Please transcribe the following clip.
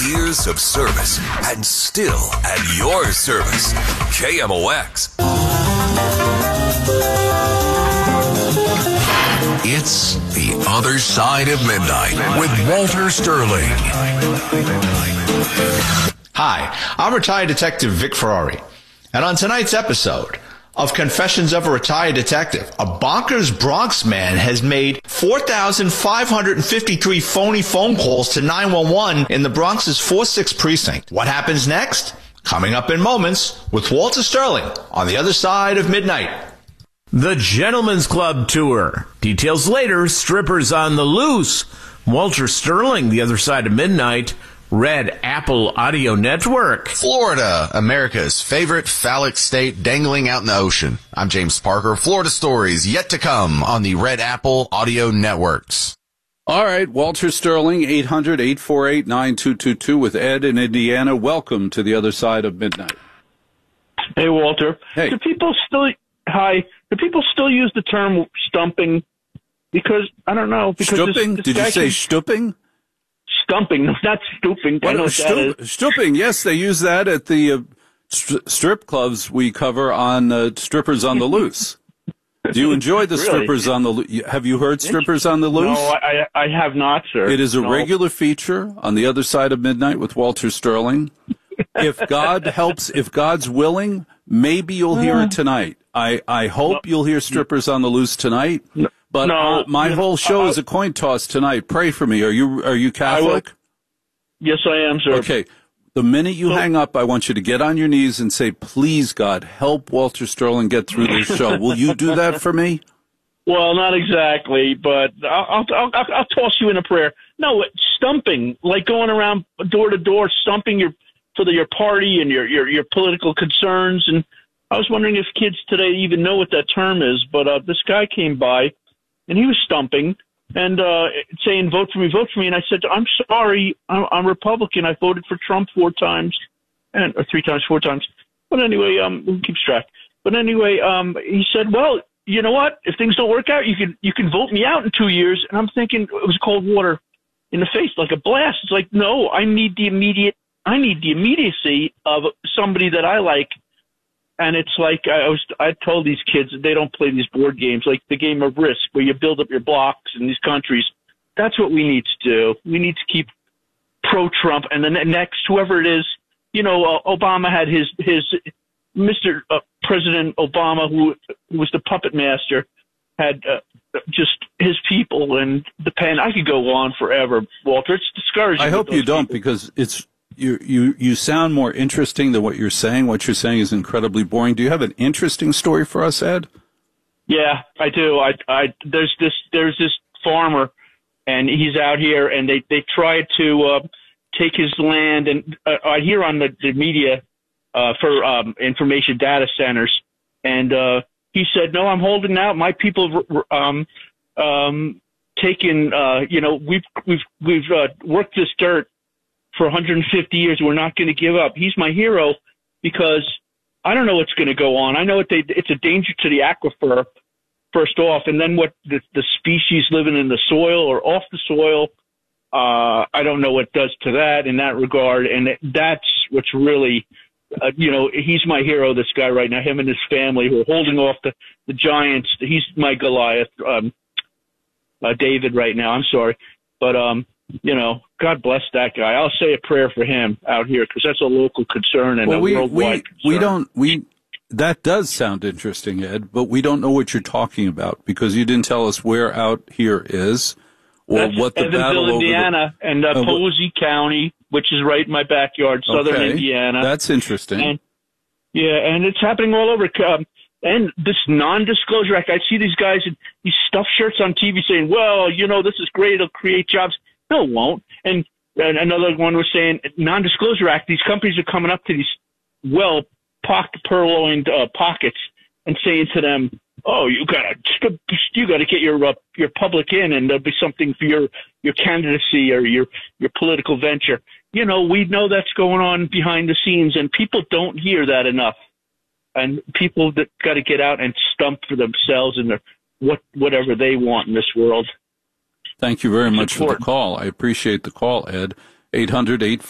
Years of service and still at your service. KMOX. It's The Other Side of Midnight with Walter Sterling. Hi, I'm retired detective Vic Ferrari. And on tonight's episode of Confessions of a Retired Detective, a bonkers Bronx man has made 4,553 phony phone calls to 911 in the Bronx's 4-6 precinct. What happens next? Coming up in moments with Walter Sterling on The Other Side of Midnight. The Gentlemen's Club Tour. Details later. Strippers on the loose. Walter Sterling, The Other Side of Midnight. Red Apple Audio Network. Florida, America's favorite phallic state dangling out in the ocean. I'm James Parker. Florida stories yet to come on the Red Apple Audio Networks. All right, Walter Sterling, 800-848-9222 with Ed in Indiana. Welcome to The Other Side of Midnight. Hey, Walter. Hey. Do people still use the term stumping? Because, I don't know. Because Stupping? Did you say stupping? Stumping, no, not stooping. I know what that is. Stupping, yes, they use that at the strip clubs we cover on Strippers on the Loose. Do you enjoy the Really? Strippers on the Loose? Have you heard Strippers on the Loose? No, I have not, sir. It is a regular feature on The Other Side of Midnight with Walter Sterling. If God helps, if God's willing, maybe you'll hear it tonight. I hope you'll hear Strippers on the Loose tonight. But my whole show is a coin toss tonight. Pray for me. Are you Catholic? Yes, I am, sir. Okay. The minute you hang up, I want you to get on your knees and say, please, God, help Walter Sterling get through this show. Will you do that for me? Well, not exactly, but I'll toss you in a prayer. No, stumping, like going around door to door, stumping your party and your political concerns. And I was wondering if kids today even know what that term is. But this guy came by, and he was stumping and saying, vote for me, vote for me. And I said, I'm sorry, I'm Republican. I voted for Trump 4 times, or 3 times, 4 times. But anyway, who keeps track? But anyway, he said, well, you know what? If things don't work out, you can vote me out in 2 years. And I'm thinking it was cold water in the face, like a blast. It's like, no, I need the immediacy of somebody that I like. And it's like I told these kids they don't play these board games, like the game of Risk, where you build up your blocks in these countries. That's what we need to do. We need to keep pro-Trump, and the next, whoever it is, Obama had his Mr. President Obama, who was the puppet master, had just his people and the pen. I could go on forever, Walter. It's discouraging. I hope you don't, because it's. You sound more interesting than what you're saying. What you're saying is incredibly boring. Do you have an interesting story for us, Ed? Yeah, I do. There's this farmer, and he's out here, and they tried to take his land, and I hear on the media for information data centers, and he said, "No, I'm holding out. My people taken. We've worked this dirt for 150 years. We're not going to give up." He's my hero because I don't know what's going to go on. I know it's a danger to the aquifer, first off, and then what the species living in the soil or off the soil, I don't know what does to that in that regard. And that's what's really, he's my hero, this guy right now, him and his family who are holding off the giants. He's my Goliath, David right now. I'm sorry. But, God bless that guy. I'll say a prayer for him out here because that's a local concern and a worldwide concern. That does sound interesting, Ed, but we don't know what you're talking about because you didn't tell us where out here is or that's what the battle over Indiana and Posey County, which is right in my backyard, southern Indiana. That's interesting. And it's happening all over. And this non-disclosure act, I see these guys in these stuffed shirts on TV saying, well, this is great, it'll create jobs. No, it won't. And another one was saying, non-disclosure act, these companies are coming up to these purloined pockets and saying to them, oh, you gotta get your public in, and there'll be something for your candidacy or your political venture. We know that's going on behind the scenes, and people don't hear that enough. And people that got to get out and stump for themselves and whatever they want in this world. Thank you very much for the call. I appreciate the call, Ed. 800-848